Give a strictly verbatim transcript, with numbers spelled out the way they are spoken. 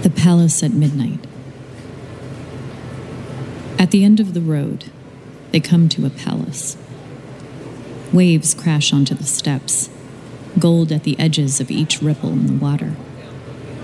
The Palace at Midnight. At the end of the road, they come to a palace. Waves crash onto the steps, gold at the edges of each ripple in the water.